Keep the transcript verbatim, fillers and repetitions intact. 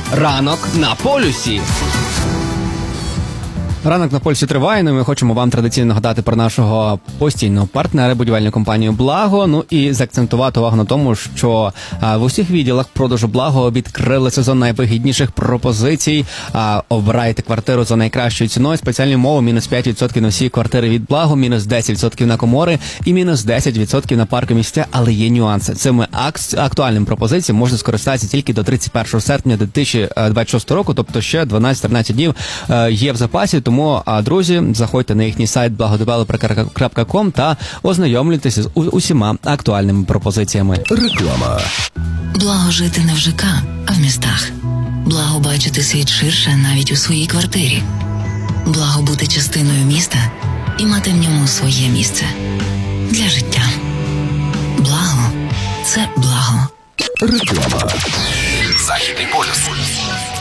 Ранок на полюсі. Ранок на полюсі триває, ну і ми хочемо вам традиційно нагадати про нашого постійного партнера, будівельну компанію «Благо». Ну і заакцентувати увагу на тому, що а, в усіх відділах продажу «Благо» відкрили сезон найвигідніших пропозицій. А, обирайте квартиру за найкращою ціною. Спеціальні умови: мінус п'ять відсотків на всі квартири від «Благо», мінус десять відсотків на комори і мінус десять відсотків на паркомісця. Але є нюанси. Цими ак- актуальними пропозиціями можна скористатися тільки до тридцять першого серпня дві тисячі двадцять шостого року, тобто ще дванадцять-тринадцять днів е, є в запасі. Тому, а, друзі, заходьте на їхній сайт благодевелопер крапка ком та ознайомлюйтеся з усіма актуальними пропозиціями. Реклама. Благо жити не в ЖК, а в містах. Благо бачити світ ширше навіть у своїй квартирі. Благо бути частиною міста і мати в ньому своє місце. Для життя. Благо – це благо. Реклама.